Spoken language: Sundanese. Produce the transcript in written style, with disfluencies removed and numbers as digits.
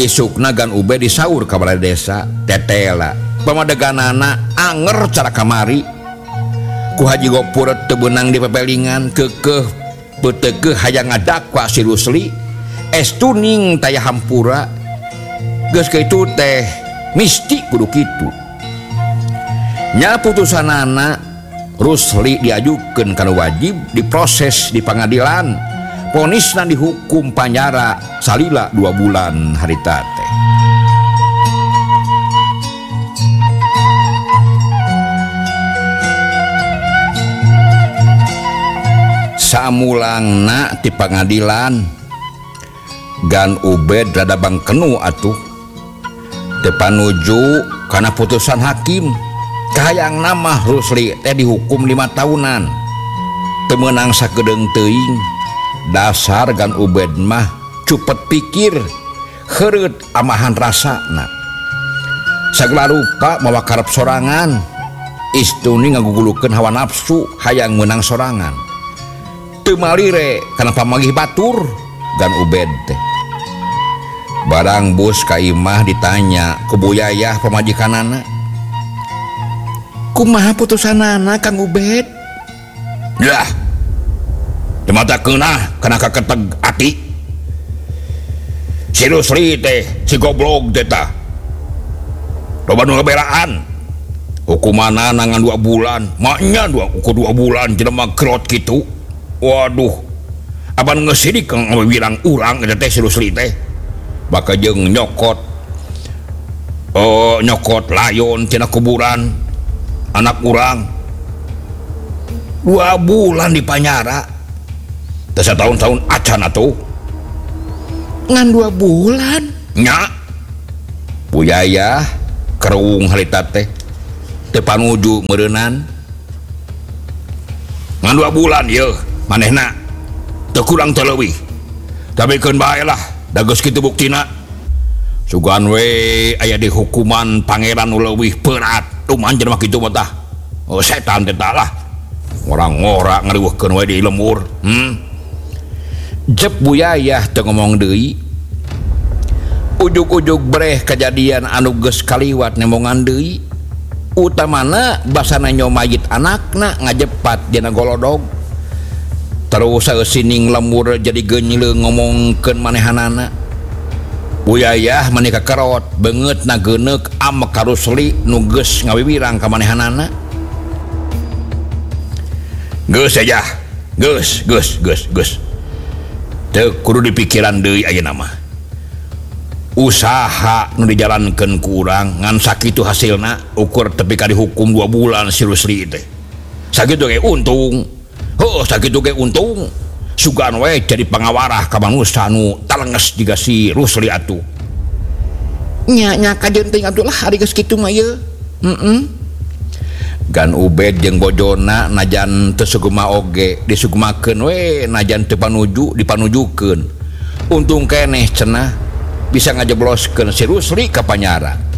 isukna Gan Ubed disaur ka balai desa tetela pamadeganana anger cara kamari ku Haji Gopur teu beunang di pepelingan keukeuh beuteukeuh hayang ngadakwa si Rusli estuning taya hampura geus kitu teh misti kudu kitu nya putusanana Rusli diajukeun kana wajib diproses di pengadilan ponisna dihukum penjara salila 2 bulan harita teh samulangna di pengadilan Gan Ubed rada bangkenu atuh depan nuju karena putusan hakim kahayang nama Rusli teh dihukum 5 tahunan teu meunang sakedeung teuing dasar Gan Ubed mah cupet pikir heureut amahan rasana sagala rupa mawa karep sorangan istuni ngagugulukeun hawa nafsu hayang meunang sorangan teu malire kana pamanggih batur Gan Ubed teh barang bus ka imah ditanya ku buyayah pamajikanana kumaha putusanana Kang Ubed lah mata keunah kana kaketeg ati si Rusli teh si goblok teh tah loba nu ngabelaan hukumanna nangan 2 bulan maknya 2 bulan jelema kerot kitu waduh aban ngesidik kang bilang urang eta teh si Rusli teh bakal jeung nyokot layon cenah kuburan anak urang 2 bulan di penjara teh satahun-tahun acan atuh ngan 2 bulan nya buyaya kereung harita teh teu panuju meureunan ngan 2 bulan yeuh manehna teu kurang teu leuwih tabikeun bae lah da geus kitu buktina sugan we aya di hukuman pangeran nu leuwih berat tuman jelema kitu mah tah setan teh tah lah ngora-ngora ngariweuhkeun we di lembur jep buyayah teu ngomong deui ujug-ujug breh kejadian anu geus kaliwat nemongan deui utamana basana nyomayit anakna ngajepat dina golodog terus saeusining lembur jadi geunyeuleuh ngomongkeun manehanana buyayah manika kerot beungeutna geuneuk amek ka Rusli nu geus ngawiwirang ka manehanana geus aja geus teu kudu dipikiran deui ayeuna mah usaha nu dijalankeun ku urang ngan sakitu hasilna ukur tepi ka dihukum 2 bulan si Rusli teh sakitu ge untung sakitu ge untung sugan we jadi pangawarah ka manusia nu talenges jiga si Rusli atuh nya kajeun teuing atuh lah ari geus kitu mah yeuh Gan Ubed jeung bojona najan teu sugema oge disugumakeun we najan teu panuju dipanujukeun untung keneh cenah bisa ngajebloskeun si Rusli ka penjara